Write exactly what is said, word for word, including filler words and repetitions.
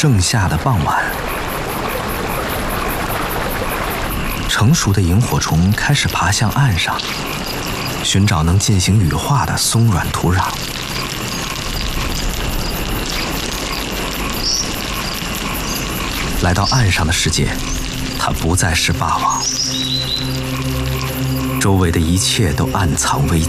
盛夏的傍晚，成熟的萤火虫开始爬向岸上，寻找能进行羽化的松软土壤。来到岸上的世界，它不再是霸王，周围的一切都暗藏危机。